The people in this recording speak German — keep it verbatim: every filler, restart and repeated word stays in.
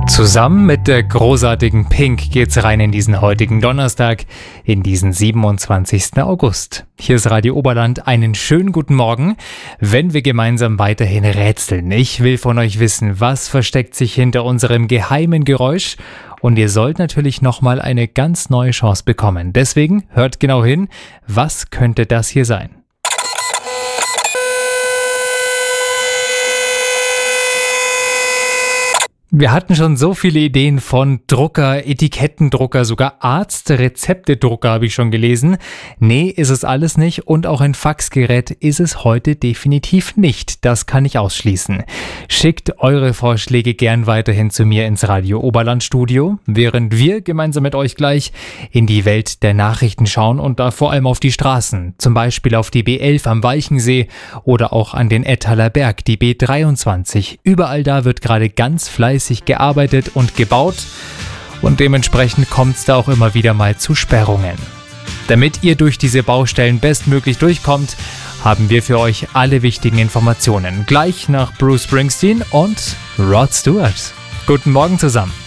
Zusammen mit der großartigen Pink geht's rein in diesen heutigen Donnerstag, in diesen siebenundzwanzigsten August. Hier ist Radio Oberland, einen schönen guten Morgen, wenn wir gemeinsam weiterhin rätseln. Ich will von euch wissen, was versteckt sich hinter unserem geheimen Geräusch? Und ihr sollt natürlich nochmal eine ganz neue Chance bekommen. Deswegen hört genau hin, was könnte das hier sein? Wir hatten schon so viele Ideen von Drucker, Etikettendrucker, sogar Arzt, Rezeptedrucker habe ich schon gelesen. Nee, ist es alles nicht und auch ein Faxgerät ist es heute definitiv nicht. Das kann ich ausschließen. Schickt eure Vorschläge gern weiterhin zu mir ins Radio Oberland Studio, während wir gemeinsam mit euch gleich in die Welt der Nachrichten schauen und da vor allem auf die Straßen, zum Beispiel auf die B elf am Walchensee oder auch an den Ettaler Berg, die B dreiundzwanzig. Überall da wird gerade ganz fleißig gearbeitet und gebaut und dementsprechend kommt es da auch immer wieder mal zu Sperrungen. Damit ihr durch diese Baustellen bestmöglich durchkommt, haben wir für euch alle wichtigen Informationen. Gleich nach Bruce Springsteen und Rod Stewart. Guten Morgen zusammen.